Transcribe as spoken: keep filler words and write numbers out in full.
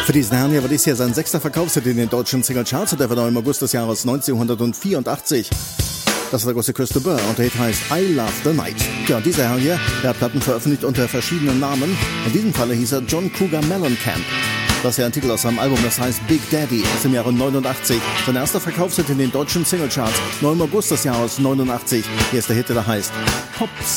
Für diesen Herrn hier war dies hier sein sechster Verkaufshit in den deutschen Singlecharts und der war noch im August des Jahres neunzehnhundertvierundachtzig. Das war der große Chris de Burgh und der Hit heißt I Love the Night. Ja, und dieser Herr hier, der hat Platten veröffentlicht unter verschiedenen Namen. In diesem Falle hieß er John Cougar Mellencamp. Das ist ja ein Titel aus seinem Album, das heißt Big Daddy aus dem Jahre neunundachtzig. Sein erster Verkaufshit in den deutschen Singlecharts, noch im August des Jahres neunundachtzig. Hier ist der Hit, der heißt Pop